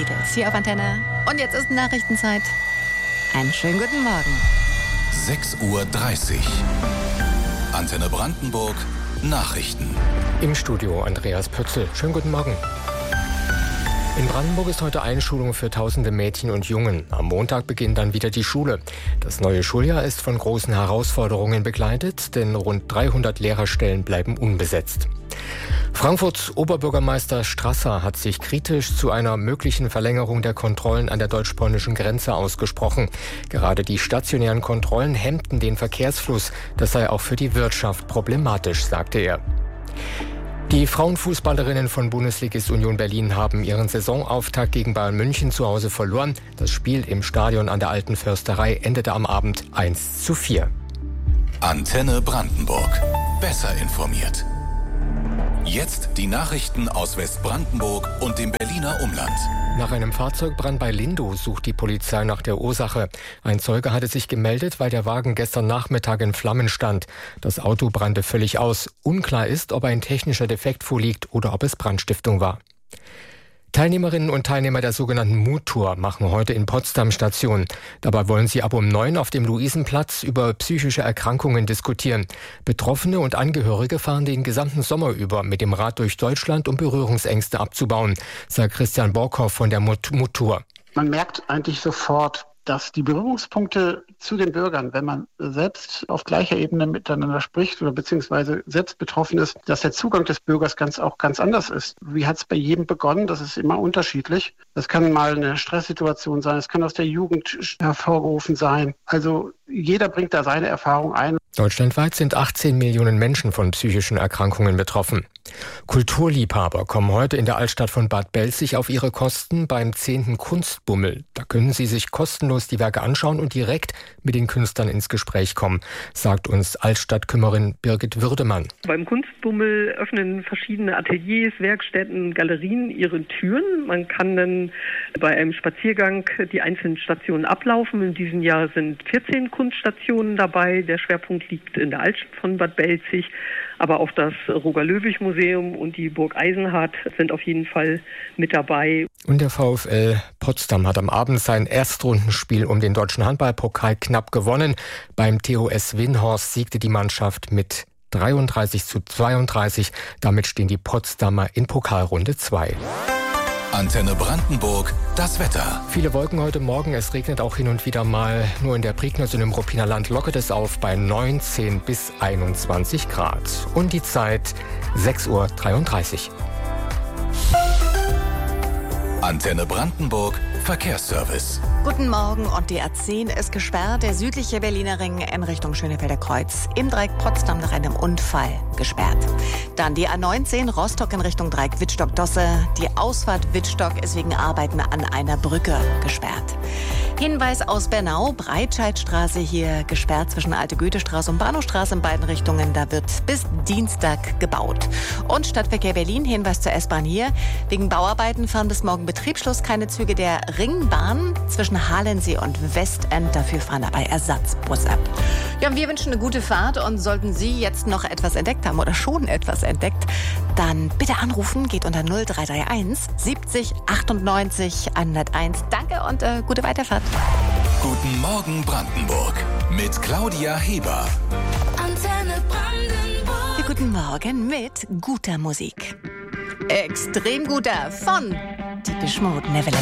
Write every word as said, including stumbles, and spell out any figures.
Beatles hier auf Antenne. Und jetzt ist Nachrichtenzeit. Einen schönen guten Morgen. sechs Uhr dreißig. Antenne Brandenburg. Nachrichten. Im Studio Andreas Pötzl. Schönen guten Morgen. In Brandenburg ist heute Einschulung für tausende Mädchen und Jungen. Am Montag beginnt dann wieder die Schule. Das neue Schuljahr ist von großen Herausforderungen begleitet, denn rund dreihundert Lehrerstellen bleiben unbesetzt. Frankfurts Oberbürgermeister Strasser hat sich kritisch zu einer möglichen Verlängerung der Kontrollen an der deutsch-polnischen Grenze ausgesprochen. Gerade die stationären Kontrollen hemmten den Verkehrsfluss. Das sei auch für die Wirtschaft problematisch, sagte er. Die Frauenfußballerinnen von Bundesligist Union Berlin haben ihren Saisonauftakt gegen Bayern München zu Hause verloren. Das Spiel im Stadion an der Alten Försterei endete am Abend eins zu vier. Antenne Brandenburg. Besser informiert. Jetzt die Nachrichten aus Westbrandenburg und dem Berliner Umland. Nach einem Fahrzeugbrand bei Lindow sucht die Polizei nach der Ursache. Ein Zeuge hatte sich gemeldet, weil der Wagen gestern Nachmittag in Flammen stand. Das Auto brannte völlig aus. Unklar ist, ob ein technischer Defekt vorliegt oder ob es Brandstiftung war. Teilnehmerinnen und Teilnehmer der sogenannten Mut-Tour machen heute in Potsdam Station. Dabei wollen sie ab um neun auf dem Luisenplatz über psychische Erkrankungen diskutieren. Betroffene und Angehörige fahren den gesamten Sommer über mit dem Rad durch Deutschland, um Berührungsängste abzubauen, sagt Christian Borkhoff von der Mut-Tour. Man merkt eigentlich sofort, dass die Berührungspunkte zu den Bürgern, wenn man selbst auf gleicher Ebene miteinander spricht oder beziehungsweise selbst betroffen ist, dass der Zugang des Bürgers ganz auch ganz anders ist. Wie hat es bei jedem begonnen? Das ist immer unterschiedlich. Das kann mal eine Stresssituation sein, es kann aus der Jugend hervorgerufen sein. Also jeder bringt da seine Erfahrung ein. Deutschlandweit sind achtzehn Millionen Menschen von psychischen Erkrankungen betroffen. Kulturliebhaber kommen heute in der Altstadt von Bad Belzig auf ihre Kosten beim zehnten Kunstbummel. Da können sie sich kostenlos die Werke anschauen und direkt mit den Künstlern ins Gespräch kommen, sagt uns Altstadtkümmerin Birgit Würdemann. Beim Kunstbummel öffnen verschiedene Ateliers, Werkstätten, Galerien ihre Türen. Man kann dann bei einem Spaziergang die einzelnen Stationen ablaufen. In diesem Jahr sind vierzehn Kunststationen dabei. Der Schwerpunkt liegt in der Altstadt von Bad Belzig. Aber auch das Roger-Löwich-Museum und die Burg Eisenhardt sind auf jeden Fall mit dabei. Und der VfL Potsdam hat am Abend sein Erstrundenspiel um den deutschen Handballpokal knapp gewonnen. Beim T O S Winhorst siegte die Mannschaft mit dreiunddreißig zu zweiunddreißig. Damit stehen die Potsdamer in Pokalrunde zwei. Antenne Brandenburg, das Wetter. Viele Wolken heute Morgen, es regnet auch hin und wieder mal. Nur in der Prignitz und im Ruppiner Land lockert es auf bei neunzehn bis einundzwanzig Grad. Und die Zeit sechs Uhr dreiunddreißig. Antenne Brandenburg, Verkehrsservice. Guten Morgen, und die A zehn ist gesperrt. Der südliche Berliner Ring in Richtung Schönefelder Kreuz im Dreieck Potsdam nach einem Unfall gesperrt. Dann die A neunzehn Rostock in Richtung Dreieck Wittstock-Dosse. Die Ausfahrt Wittstock ist wegen Arbeiten an einer Brücke gesperrt. Hinweis aus Bernau, Breitscheidstraße hier gesperrt zwischen Alte Goethestraße und Bahnhofstraße in beiden Richtungen. Da wird bis Dienstag gebaut. Und Stadtverkehr Berlin, Hinweis zur S-Bahn hier. Wegen Bauarbeiten fahren bis morgen Betriebsschluss keine Züge der Ringbahn zwischen Halensee und Westend. Dafür fahren aber Ersatzbusse. Ja, und wir wünschen eine gute Fahrt, und sollten Sie jetzt noch etwas entdeckt haben oder schon etwas entdeckt, dann bitte anrufen, geht unter null drei drei eins siebzig achtundneunzig hunderteins. Danke und äh, gute Weiterfahrt. Guten Morgen Brandenburg mit Claudia Heber. Antenne Brandenburg. Ja, guten Morgen mit guter Musik. Extrem guter von Depeche Mode, Never Let